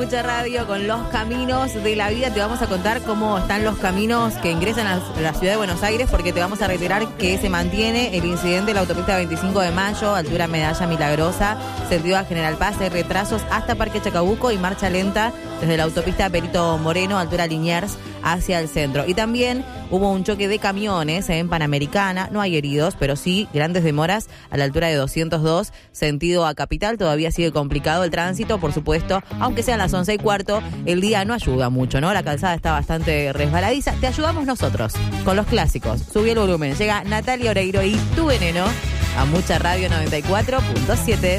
Mucha Radio con los caminos de la vida. Te vamos a contar cómo están los caminos que ingresan a la ciudad de Buenos Aires, porque te vamos a reiterar que se mantiene el incidente de la autopista 25 de Mayo, altura Medalla Milagrosa, sentido a General Paz. Hay retrasos hasta Parque Chacabuco y marcha lenta desde la autopista Perito Moreno, altura Liniers, hacia el centro. Y también hubo un choque de camiones en Panamericana. No hay heridos, pero sí grandes demoras a la altura de 202, sentido a Capital. Todavía sigue complicado el tránsito, por supuesto, aunque sean las 11:15, el día no ayuda mucho, ¿no? La calzada está bastante resbaladiza. Te ayudamos nosotros con los clásicos. Subí el volumen. Llega Natalia Oreiro y Tu Veneno a Mucha Radio 94.7.